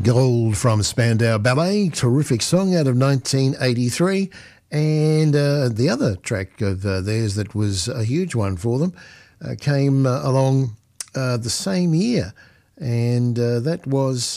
Gold from Spandau Ballet, terrific song out of 1983. And the other track of theirs that was a huge one for them came along the same year. And that was,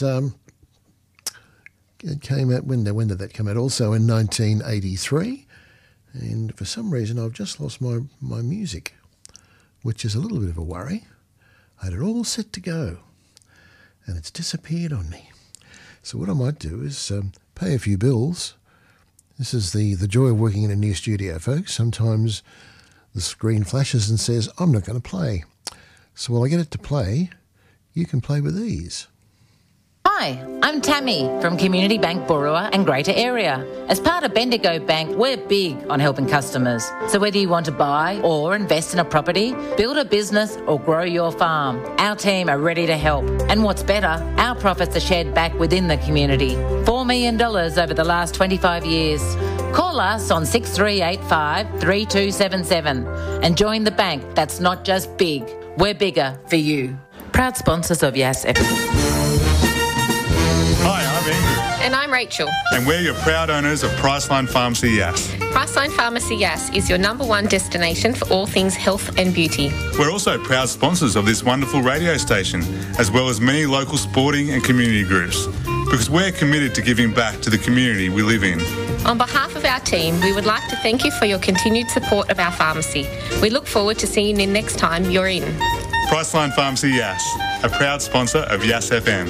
it came out, when did that come out? Also in 1983. And for some reason I've just lost my music, which is a little bit of a worry. I had it all set to go and it's disappeared on me. So what I might do is pay a few bills. This is the joy of working in a new studio, folks. Sometimes the screen flashes and says, I'm not going to play. So while I get it to play, you can play with these. Hi, I'm Tammy from Community Bank Burua and Greater Area. As part of Bendigo Bank, we're big on helping customers. So whether you want to buy or invest in a property, build a business or grow your farm, our team are ready to help. And what's better, our profits are shared back within the community. $4 million over the last 25 years. Call us on 6385 3277 and join the bank that's not just big, we're bigger for you. Proud sponsors of Yas FM. Hi, I'm Andrew. And I'm Rachel. And we're your proud owners of Priceline Pharmacy Yass. Priceline Pharmacy Yass is your #1 destination for all things health and beauty. We're also proud sponsors of this wonderful radio station, as well as many local sporting and community groups, because we're committed to giving back to the community we live in. On behalf of our team, we would like to thank you for your continued support of our pharmacy. We look forward to seeing you next time you're in. Priceline Pharmacy Yass, a proud sponsor of Yass FM.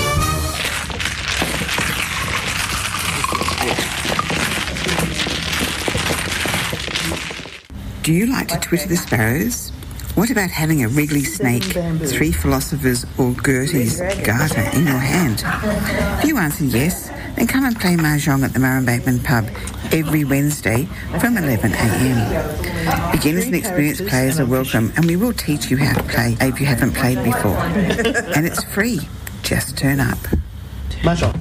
Do you like to twitter the sparrows? What about having a wriggly snake, 3 philosophers or Gertie's garter in your hand? If you answer yes, then come and play Mahjong at the Murrumbateman pub every Wednesday from 11am. Beginners and experienced players are welcome, and we will teach you how to play if you haven't played before. And it's free. Just turn up. Mahjong.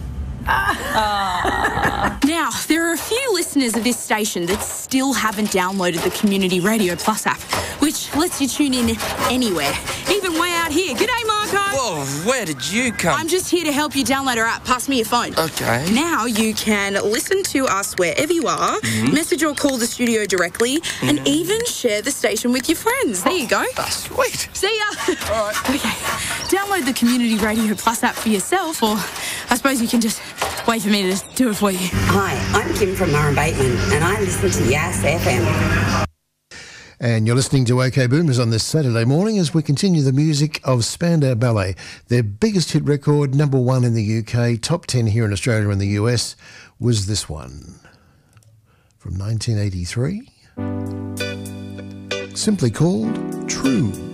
Now, there are a few listeners of this station that still haven't downloaded the Community Radio Plus app, which lets you tune in anywhere, even way out here. G'day, Marco. Whoa, where did you come? I'm just here to help you download our app. Pass me your phone. Okay. Now you can listen to us wherever you are, message or call the studio directly, and even share the station with your friends. There you go. That's sweet. See ya. All right. Okay. Download the Community Radio Plus app for yourself, or I suppose you can just wait for me to do it for you. Hi, I'm Kim from Murrumbateman, and I listen to Yass FM. And you're listening to OK Boomers on this Saturday morning as we continue the music of Spandau Ballet. Their biggest hit record, #1 in the UK, top 10 here in Australia and the US, was this one from 1983, simply called True.